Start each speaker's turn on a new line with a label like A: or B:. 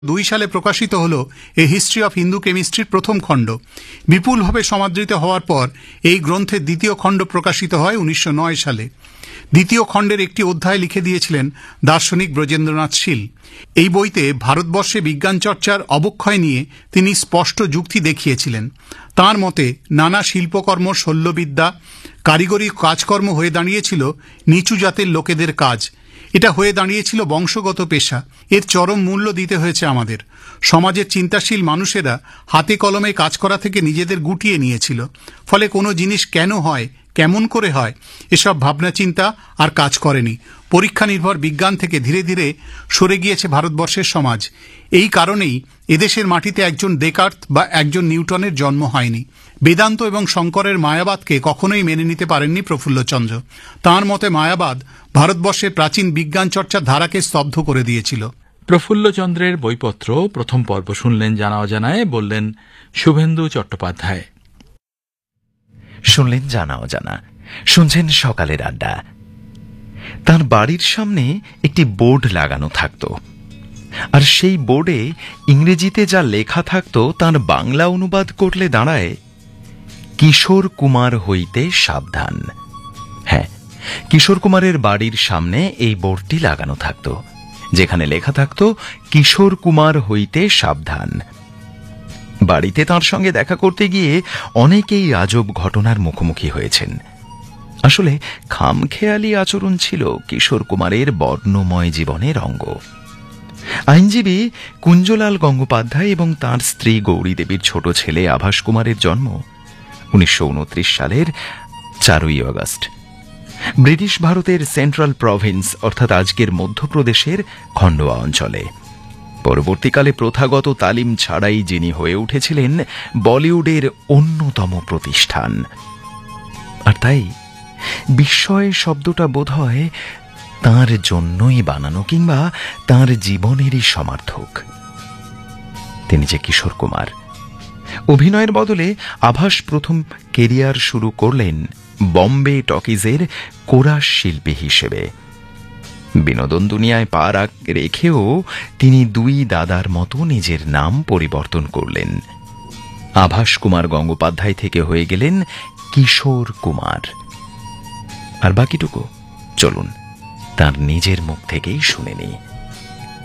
A: ২ সালে প্রকাশিত হল এ হিস্ট্রি অফ হিন্দু কেমিস্ট্রির প্রথম খণ্ড। বিপুলভাবে সমাদৃত হওয়ার পর এই গ্রন্থের দ্বিতীয় খণ্ড প্রকাশিত হয় ১৯০৯ সালে। দ্বিতীয় খণ্ডের একটি অধ্যায় লিখে দিয়েছিলেন দার্শনিক ব্রজেন্দ্রনাথ শীল। এই বইতে ভারতবর্ষে বিজ্ঞান চর্চার অবক্ষয় নিয়ে তিনি স্পষ্ট যুক্তি দেখিয়েছিলেন। তাঁর মতে নানা শিল্পকর্ম, শল্যবিদ্যা, কারিগরি কাজকর্ম হয়ে দাঁড়িয়েছিল নিচু জাতের লোকেদের কাজ। এটা হয়ে দাঁড়িয়েছিল বংশগত পেশা। এর চরম মূল্য দিতে হয়েছে আমাদের। সমাজের চিন্তাশীল মানুষেরা হাতে কলমে কাজ করা থেকে নিজেদের গুটিয়ে নিয়েছিল। ফলে কোনো জিনিস কেন হয়, কেমন করে হয়, এসব ভাবনা চিন্তা আর কাজ করেনি। পরীক্ষা নির্ভর বিজ্ঞান থেকে ধীরে ধীরে সরে গিয়েছে ভারতবর্ষের সমাজ। এই কারণেই এদেশের মাটিতে একজন ডেকার্ত বা একজন নিউটনের জন্ম হয়নি। বেদান্ত এবং শঙ্করের মায়াবাদকে কখনোই মেনে নিতে পারেননি প্রফুল্লচন্দ্র। তাঁর মতে মায়াবাদ ভারতবর্ষের প্রাচীন বিজ্ঞান চর্চার ধারাকে স্তব্ধ করে দিয়েছিল।
B: প্রফুল্লচন্দ্রের বইপত্র প্রথম পর্ব শুনলেন জানা অজানায়, বললেন শুভেন্দু চট্টোপাধ্যায়।
C: শুনলেন জানা অজানা, শুনছেন সকালের আড্ডা। তার বাড়ির সামনে একটি বোর্ড লাগানো থাকত, আর সেই বোর্ডে ইংরেজিতে যা লেখা থাকত তার বাংলা অনুবাদ করলে দাঁড়ায় কিশোর কুমার হইতে সাবধান। হ্যাঁ, কিশোর কুমারের বাড়ির সামনে এই বোর্ডটি লাগানো থাকত, যেখানে লেখা থাকত কিশোর কুমার হইতে সাবধান। বাড়িতে তাঁর সঙ্গে দেখা করতে গিয়ে অনেকেই আজব ঘটনার মুখোমুখি হয়েছেন। আসলে খামখেয়ালি আচরণ ছিল কিশোর কুমারের বর্ণময় জীবনের অঙ্গ। আইনজীবী কুঞ্জলাল গঙ্গোপাধ্যায় এবং তাঁর স্ত্রী গৌরী দেবীর ছোট ছেলে আভাস কুমারের জন্ম ১৯২৯ সালের ৪ই আগস্ট ব্রিটিশ ভারতের সেন্ট্রাল প্রভিন্স অর্থাৎ আজকের মধ্যপ্রদেশের খন্ডোয়া অঞ্চলে। পরবর্তীকালে প্রথাগত তালিম ছাড়াই যিনি হয়ে উঠেছিলেন বলিউডের অন্যতম প্রতিষ্ঠান। আর তাই বিস্ময় শব্দটা বোধহয় তাঁর জন্যই বানানো, কিংবা তাঁর জীবনেরই সমার্থক। তিনি যে কিশোর কুমার। অভিনয়ের বদলে আভাস প্রথম কেরিয়ার শুরু করলেন বম্বে টকিজের কোরাস শিল্পী হিসেবে। বিনোদন দুনিয়ায় পা রেখেও তিনি দুই দাদার মতো নিজের নাম পরিবর্তন করলেন। আভাস কুমার গঙ্গোপাধ্যায় থেকে হয়ে গেলেন কিশোর কুমার। আর বাকিটুকু চলুন তার নিজের মুখ থেকেই শুনে নিই।